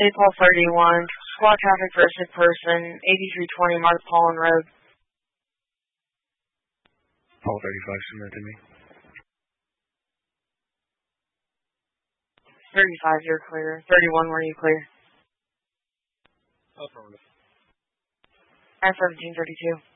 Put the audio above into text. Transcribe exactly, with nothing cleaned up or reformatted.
April thirty-one, squad traffic for a sick person, eighty-three twenty Mark Pollen Road. Paul thirty-five, send that to me. thirty-five, you're clear. thirty-one, were you clear? Affirmative. F seventeen thirty-two.